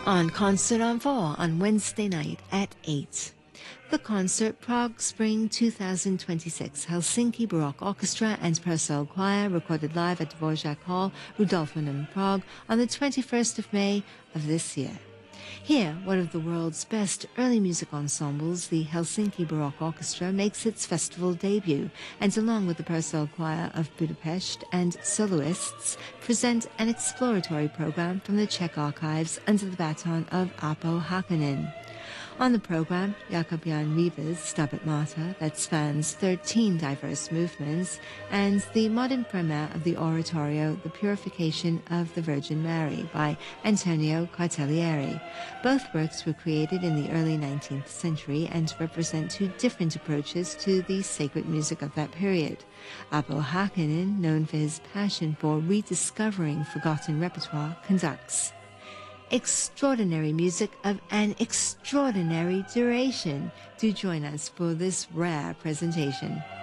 on Concert en Four on Wednesday night at 8. The concert, Prague Spring 2026, Helsinki Baroque Orchestra and Purcell Choir, recorded live at Dvorak Hall, Rudolfinum, Prague, on the 21st of May of this year. Here, one of the world's best early music ensembles, the Helsinki Baroque Orchestra, makes its festival debut, and along with the Purcell Choir of Budapest and soloists, present an exploratory program from the Czech archives under the baton of Aapo Hakkanen. On the program, Jakub Jan Riva's Stabat Mater, that spans 13 diverse movements, and the modern premiere of the oratorio The Purification of the Virgin Mary by Antonio Cartellieri. Both works were created in the early 19th century and represent two different approaches to the sacred music of that period. Aapo Hakkanen, known for his passion for rediscovering forgotten repertoire, conducts. Extraordinary music of an extraordinary duration. Do join us for this rare presentation.